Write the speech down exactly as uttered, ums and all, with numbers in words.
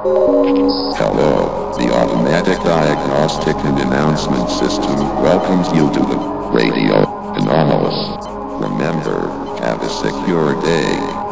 Hello, the automatic diagnostic and announcement system welcomes you to the Radio Anomalous. Remember, have a secure day.